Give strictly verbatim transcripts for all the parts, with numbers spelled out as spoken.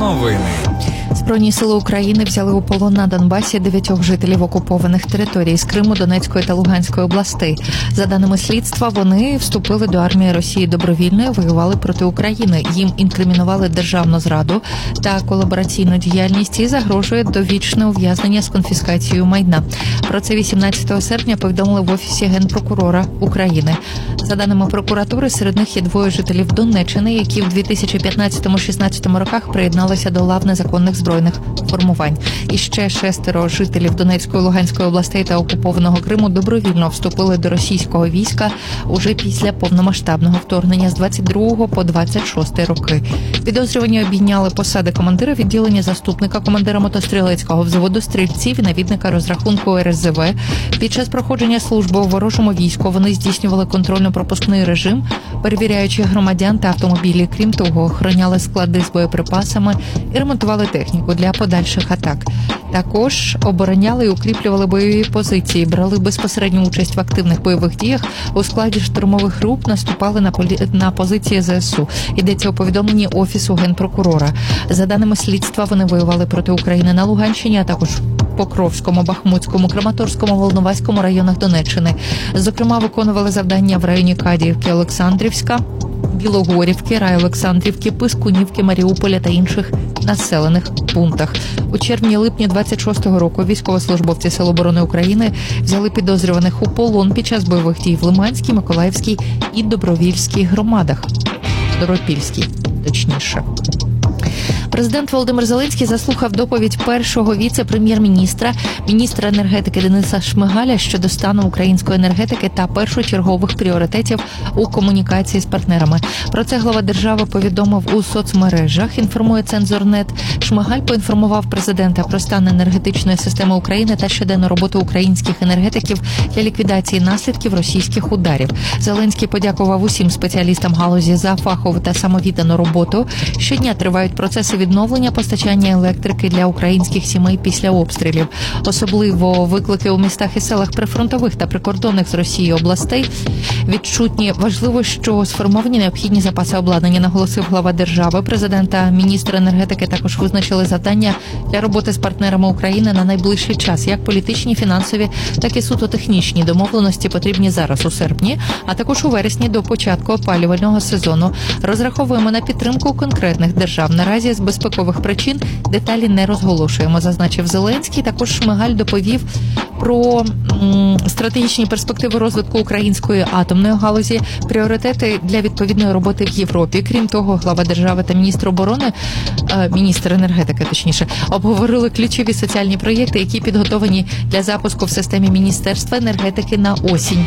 Новини. Збройні сили України взяли у полон на Донбасі дев'ятьох жителів окупованих територій з Криму, Донецької та Луганської областей. За даними слідства, вони вступили до армії Росії добровільно і воювали проти України. Їм інкримінували державну зраду та колабораційну діяльність і загрожує довічне ув'язнення з конфіскацією майна. Про це вісімнадцятого серпня повідомили в Офісі Генпрокурора України. За даними прокуратури, серед них є двоє жителів Донеччини, які в дві тисячі п'ятнадцятому-шістнадцятому роках приєдналися до лав незаконних збройних формувань. І ще шестеро жителів Донецької, Луганської областей та окупованого Криму добровільно вступили до російського війська уже після повномасштабного вторгнення з двадцять другого по двадцять шостий роки. Підозрювані обійняли посади командира відділення, заступника командира мотострілецького взводу стрільців і навідника розрахунку ер ес зе ве. Під час проходження служби у ворожому війську вони здійснювали контрольно-пропускний режим, перевіряючи громадян та автомобілі. Крім того, охороняли склади з боєприпасами і ремонтували техніку для подальших атак. Також обороняли і укріплювали бойові позиції, брали безпосередню участь в активних бойових діях, у складі штурмових груп наступали на, полі... на позиції зе ес у. Йдеться у повідомленні Офісу Генпрокурора. За даними слідства, вони воювали проти України на Луганщині, а також Покровському, Бахмутському, Краматорському, Волноваському районах Донеччини. Зокрема, виконували завдання в районі Кадіївки, Олександрівська, Білогорівки, Райолександрівки, Пискунівки, Маріуполя та інших населених пунктах. У червні-липні двадцять шостого року військовослужбовці Сил оборони України взяли підозрюваних у полон під час бойових дій в Лиманській, Миколаївській і Добровільській громадах. Добропільській, точніше. Президент Володимир Зеленський заслухав доповідь першого віце-прем'єр-міністра, міністра енергетики Дениса Шмигаля щодо стану української енергетики та першочергових пріоритетів у комунікації з партнерами. Про це глава держави повідомив у соцмережах, інформує Цензор.нет. Шмигаль поінформував президента про стан енергетичної системи України та щоденну роботу українських енергетиків для ліквідації наслідків російських ударів. Зеленський подякував усім спеціалістам галузі за фахову та самовіддану роботу. Щодня тривають процеси відновлення постачання електрики для українських сімей після обстрілів. Особливо виклики у містах і селах прифронтових та прикордонних з Росією областей відчутні. Важливо, що сформовані необхідні запаси обладнання, наголосив глава держави. Президент та міністр енергетики також визначили завдання для роботи з партнерами України на найближчий час. Як політичні, фінансові, так і суто технічні домовленості потрібні зараз у серпні, а також у вересні до початку опалювального сезону. Розраховуємо на підтримку конкретних держав. Наразі з безпекових причин деталі не розголошуємо, зазначив Зеленський. Також Шмигаль доповів про м, стратегічні перспективи розвитку української атомної галузі, пріоритети для відповідної роботи в Європі. Крім того, глава держави та міністр оборони, е, міністр енергетики, точніше, обговорили ключові соціальні проєкти, які підготовлені для запуску в системі Міністерства енергетики на осінь.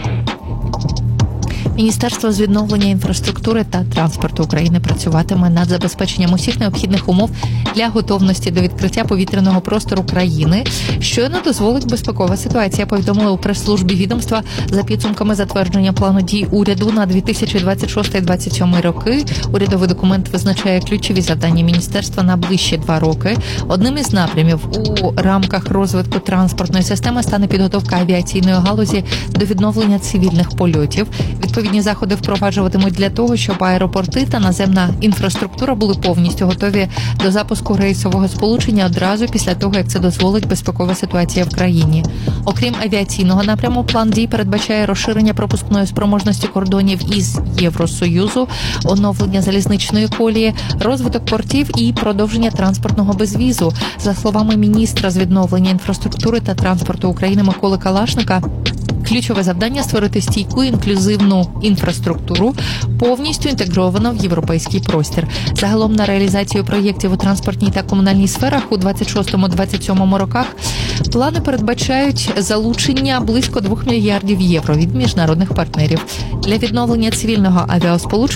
Міністерство з відновлення інфраструктури та транспорту України працюватиме над забезпеченням усіх необхідних умов для готовності до відкриття повітряного простору країни, що не дозволить безпекова ситуація, повідомила у прес-службі відомства за підсумками затвердження плану дій уряду на дві тисячі двадцять шостий - двадцять сьомий роки. Урядовий документ визначає ключові завдання міністерства на ближчі два роки. Одним із напрямів у рамках розвитку транспортної системи стане підготовка авіаційної галузі до відновлення цивільних польотів. Відповідні заходи впроваджуватимуть для того, щоб аеропорти та наземна інфраструктура були повністю готові до запуску рейсового сполучення одразу після того, як це дозволить безпекова ситуація в країні. Окрім авіаційного напряму, план дій передбачає розширення пропускної спроможності кордонів із Євросоюзу, оновлення залізничної колії, розвиток портів і продовження транспортного безвізу. За словами міністра з відновлення інфраструктури та транспорту України Миколи Калашника, ключове завдання – створити стійку інклюзивну інфраструктуру, повністю інтегровану в європейський простір. Загалом на реалізацію проєктів у транспортній та комунальній сферах у двадцять шостому - двадцять сьомому роках плани передбачають залучення близько двох мільярдів євро від міжнародних партнерів. Для відновлення цивільного авіасполучення